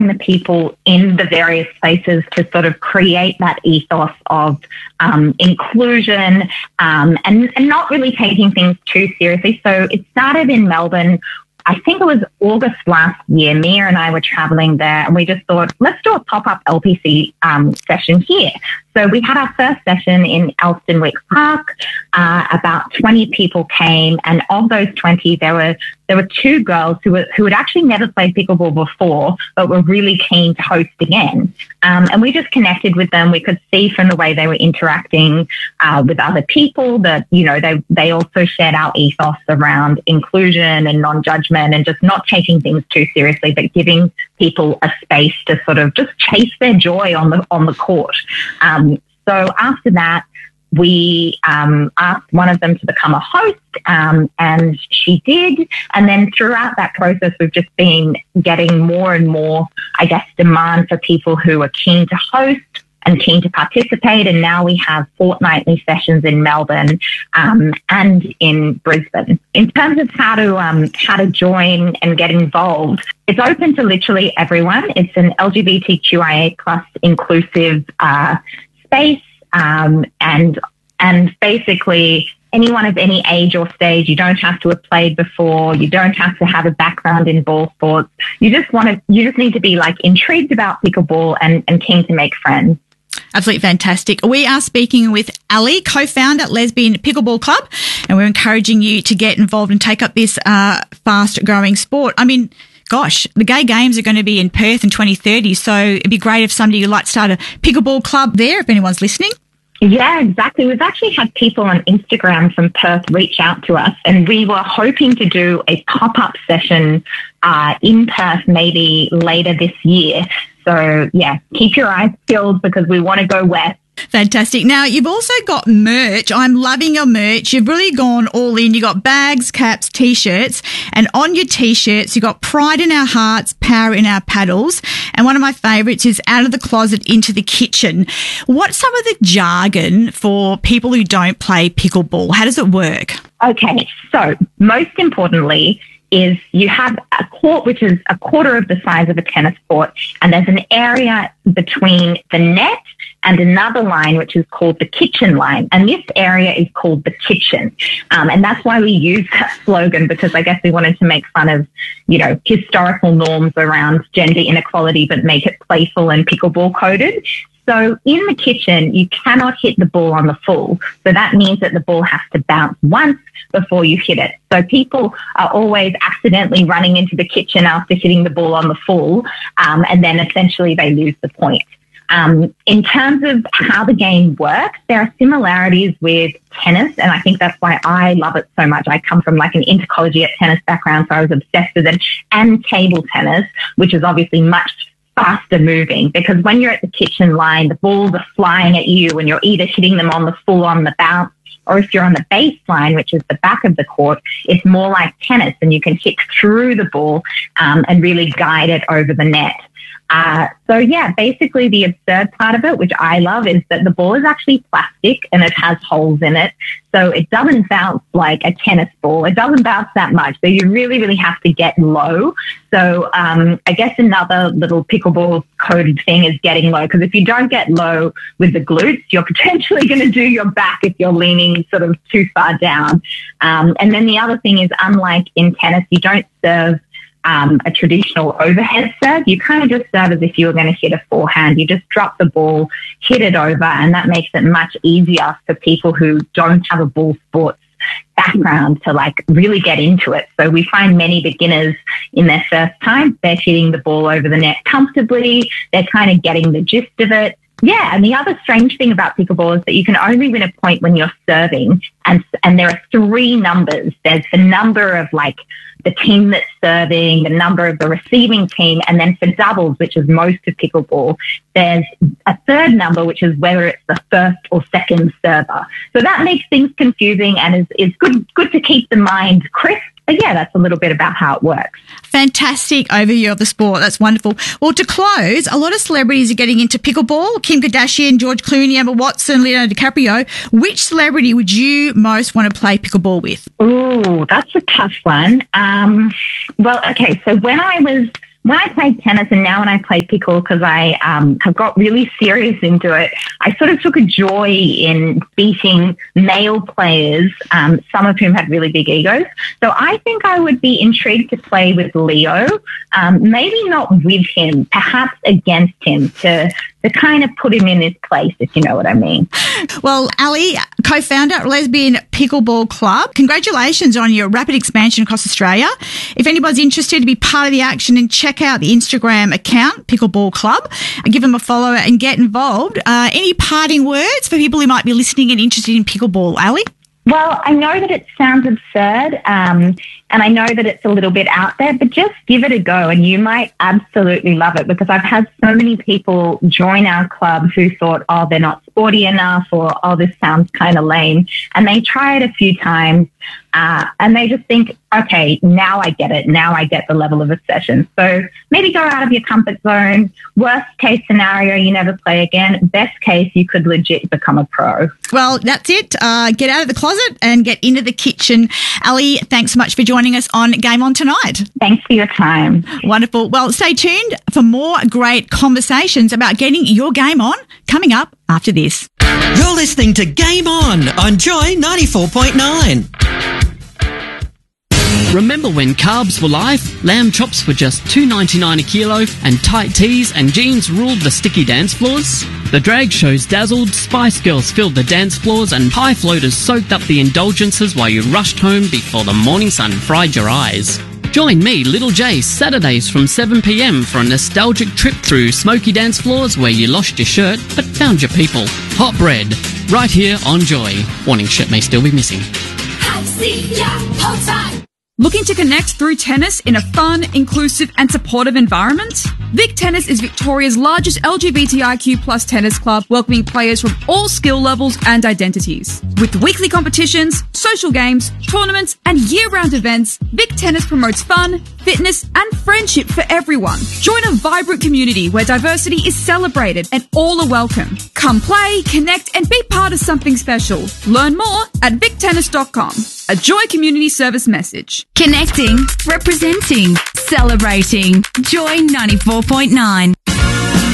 the people in the various places to sort of create that ethos of inclusion and not really taking things too seriously. So it started in Melbourne. I think it was August last year. Mia and I were traveling there and we just thought, let's do a pop-up LPC session here. So we had our first session in Elston Park. About 20 people came, and of those 20, there were two girls who had actually never played pickleball before, but were really keen to host again. And we just connected with them. We could see from the way they were interacting with other people that, you know, they also shared our ethos around inclusion and non-judgment and just not taking things too seriously, but giving people a space to sort of just chase their joy on the court. So after that, we asked one of them to become a host, and she did. And then throughout that process, we've just been getting more and more, I guess, demand for people who are keen to host and keen to participate. And now we have fortnightly sessions in Melbourne and in Brisbane. In terms of how to join and get involved, it's open to literally everyone. It's an LGBTQIA plus inclusive space, and basically anyone of any age or stage. You don't have to have played before. You don't have to have a background in ball sports. You just need to be like intrigued about pickleball and keen to make friends. Absolutely fantastic. We are speaking with Ali, co-founder at Lesbian Pickleball Club, and we're encouraging you to get involved and take up this fast-growing sport. I mean, gosh, the Gay Games are going to be in Perth in 2030, so it'd be great if somebody would like to start a pickleball club there, if anyone's listening. Yeah, exactly. We've actually had people on Instagram from Perth reach out to us, and we were hoping to do a pop-up session in Perth maybe later this year. So, yeah, keep your eyes peeled because we want to go west. Fantastic. Now, you've also got merch. I'm loving your merch. You've really gone all in. You've got bags, caps, T-shirts, and on your T-shirts, you've got pride in our hearts, power in our paddles, and one of my favourites is out of the closet into the kitchen. What's some of the jargon for people who don't play pickleball? How does it work? Okay, so most importantly is you have a court which is a quarter of the size of a tennis court, and there's an area between the net and another line which is called the kitchen line, and this area is called the kitchen, and that's why we use that slogan, because I guess we wanted to make fun of, you know, historical norms around gender inequality but make it playful and pickleball coded. So in the kitchen, you cannot hit the ball on the full. So that means that the ball has to bounce once before you hit it. So people are always accidentally running into the kitchen after hitting the ball on the full, and then essentially they lose the point. In terms of how the game works, there are similarities with tennis, and I think that's why I love it so much. I come from like an intercollegiate tennis background, so I was obsessed with it, and table tennis, which is obviously much faster moving, because when you're at the kitchen line, the balls are flying at you and you're either hitting them on the full on the bounce, or if you're on the baseline, which is the back of the court, it's more like tennis and you can hit through the ball and really guide it over the net. So yeah, basically the absurd part of it, which I love, is that the ball is actually plastic and it has holes in it. So it doesn't bounce like a tennis ball. It doesn't bounce that much. So you really, really have to get low. So I guess another little pickleball coded thing is getting low, because if you don't get low with the glutes, you're potentially going to do your back if you're leaning sort of too far down. And then the other thing is, unlike in tennis, you don't serve a traditional overhead serve. You kind of just serve as if you were going to hit a forehand. You just drop the ball, hit it over, and that makes it much easier for people who don't have a ball sports background to like really get into it. So we find many beginners in their first time, they're hitting the ball over the net comfortably. They're kind of getting the gist of it. Yeah, and the other strange thing about pickleball is that you can only win a point when you're serving, and there are three numbers. There's the number of like the team that's serving, the number of the receiving team, and then for doubles, which is most of pickleball, there's a third number, which is whether it's the first or second server. So that makes things confusing and is good to keep the mind crisp. But yeah, that's a little bit about how it works. Fantastic overview of the sport. That's wonderful. Well, to close, a lot of celebrities are getting into pickleball. Kim Kardashian, George Clooney, Emma Watson, Leonardo DiCaprio. Which celebrity would you most want to play pickleball with? Oh, that's a tough one. Well, okay, so when I was when I played tennis and now when I play pickle, because I have got really serious into it, I sort of took a joy in beating male players, some of whom had really big egos. So I think I would be intrigued to play with Leo, maybe not with him, perhaps against him, to kind of put him in his place, if you know what I mean. Well, Ali, co-founder at Lesbian Pickleball Club, congratulations on your rapid expansion across Australia. If anybody's interested to be part of the action, and check out the Instagram account, Pickleball Club, and give them a follow and get involved. Any parting words for people who might be listening and interested in pickleball, Ali? Well, I know that it sounds absurd, and I know that it's a little bit out there, but just give it a go and you might absolutely love it, because I've had so many people join our club who thought, oh, they're not sporty enough, or, oh, this sounds kind of lame. And they try it a few times and they just think, okay, now I get it. Now I get the level of a session. So maybe go out of your comfort zone. Worst case scenario, you never play again. Best case, you could legit become a pro. Well, that's it. Get out of the closet and get into the kitchen. Ali, thanks so much for joining us on Game On tonight. Thanks for your time. Wonderful. Well, stay tuned for more great conversations about getting your game on coming up after this. You're listening to Game On Joy 94.9. Remember when carbs were life? Lamb chops were just $2.99 a kilo and tight tees and jeans ruled the sticky dance floors? The drag shows dazzled, Spice Girls filled the dance floors and high floaters soaked up the indulgences while you rushed home before the morning sun fried your eyes. Join me, Little J, Saturdays from 7 p.m. for a nostalgic trip through smoky dance floors where you lost your shirt but found your people. Hot bread, right here on Joy. Warning, shirt may still be missing. Looking to connect through tennis in a fun, inclusive and supportive environment? Vic Tennis is Victoria's largest LGBTIQ plus tennis club, welcoming players from all skill levels and identities. With weekly competitions, social games, tournaments and year-round events, Vic Tennis promotes fun, fitness and friendship for everyone. Join a vibrant community where diversity is celebrated and all are welcome. Come play, connect and be part of something special. Learn more at victennis.com. A Joy Community Service message. Connecting, representing, celebrating. Joy 94.9.